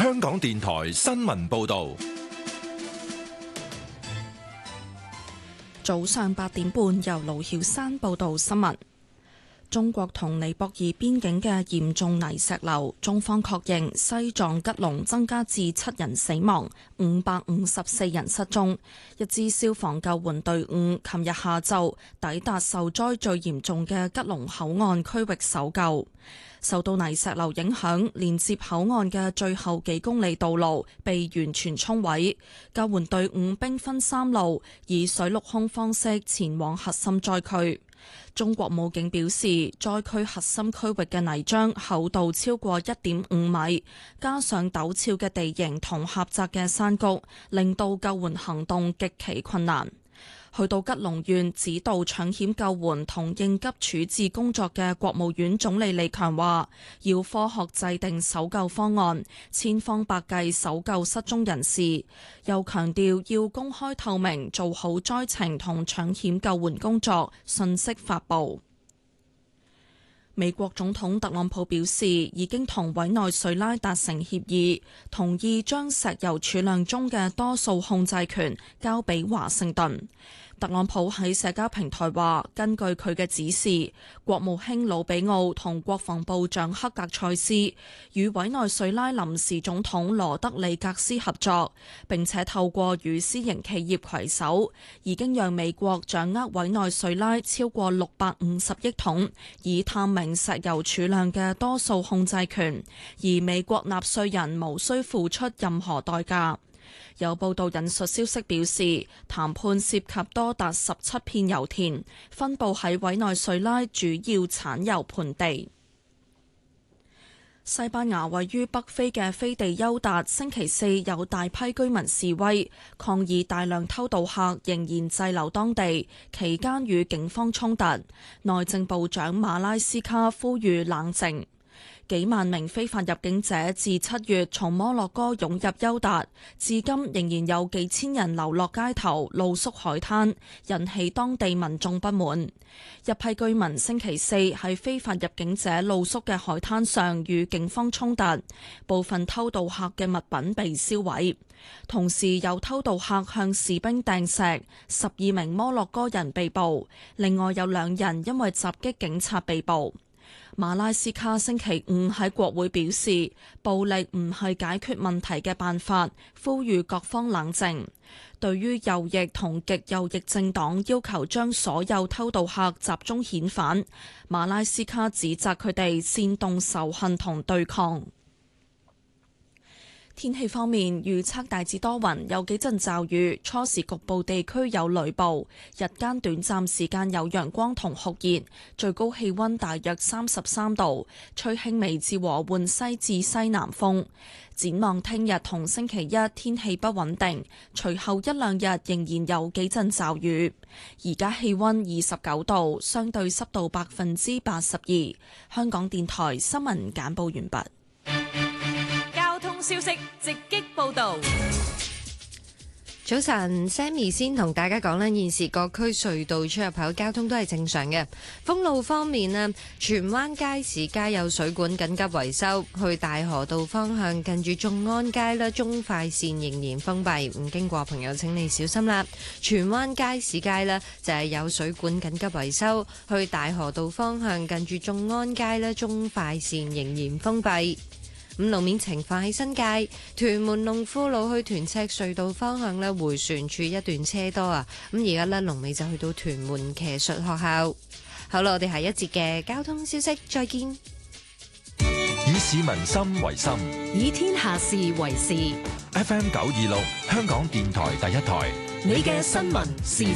香港電台新聞報道。 早上8點半，由盧曉珊報道新聞。中國同尼泊爾邊境嘅嚴重泥石流，中方確認西藏吉隆增加至7人死亡，554人失蹤。一支消防救援隊伍琴日下晝抵達受災最嚴重嘅吉隆口岸區域搜救。受到泥石流影響，連接口岸嘅最後幾公里道路被完全沖毀。救援隊伍兵分3路，以水陸空方式前往核心災區。中國武警表示，災區核心區域嘅泥漿厚度超過1.5米，加上陡峭嘅地形同狹窄嘅山谷，令到救援行動極其困難。去到吉隆縣指導搶險救援同應急處置工作嘅國務院總理李強話，要科學制定搜救方案，千方百計搜救失蹤人士。又強調要公開透明，做好災情同搶險救援工作，信息發布。美國總統特朗普表示，已經同委內瑞拉達成協議，同意將石油儲量中嘅多數控制權交俾華盛頓。特朗普喺社交平台話，根據佢嘅指示，國務卿魯比奧同國防部長克格塞斯與委內瑞拉臨時總統羅德里格斯合作，並且透過與私營企業攜手，已經讓美國掌握委內瑞拉超過650億桶已探明石油儲量嘅多數控制權，而美國納稅人無需付出任何代價。有報道引述消息表示，談判涉及多達17片油田，分佈喺委內瑞拉主要產油盆地。西班牙位於北非嘅飛地丘達星期四有大批居民示威，抗議大量偷渡客仍然滯留當地，期間與警方衝突。內政部長馬拉斯卡呼籲冷靜。幾萬名非法入境者自7月從摩洛哥湧入丘達，至今仍然有幾千人流落街頭、露宿海灘，引起當地民眾不滿。一批居民星期四喺非法入境者露宿嘅海灘上與警方衝突，部分偷渡客嘅物品被燒毀。同時有偷渡客向士兵掟石，12名摩洛哥人被捕，另外有2人因為襲擊警察被捕。馬拉斯卡星期五喺國會表示，暴力唔係解決問題嘅辦法，呼籲各方冷靜。對於右翼同極右翼政黨要求將所有偷渡客集中遣返，馬拉斯卡指責佢哋煽動仇恨同對抗。天氣方面，預測大致多雲，有幾陣驟雨，初時局部地區有雷暴，日間短暫時間有陽光同酷熱，最高氣溫大約33度，吹輕微至和緩西至西南風。展望聽日同星期一天氣不穩定，隨後1-2日仍然有幾陣驟雨。而家氣溫29度，相對濕度82%。香港電台新聞簡報完畢。 消息直擊報道。 早晨 ，Sammy 先同大家講咧，現時各區隧道出入口交通都係正常嘅。封路方面咧，荃灣街市街有水管緊急維修，去大河道方向近住眾安街咧，中快線仍然封閉，唔經過朋友請你小心啦。荃灣街市街咧就係有水管緊急維修，去大河道方向近住眾安街咧，中快線仍然封閉。路面情況喺新界屯門龍富路去屯赤隧道方向咧，迴旋處一段車多啊！咁而家咧龍尾就去到屯門騎術學校。好啦，我哋下一節嘅交通消息再見。 以市民心為心， 以天下事為事。 FM 926香港電台第一台， 你嘅新聞時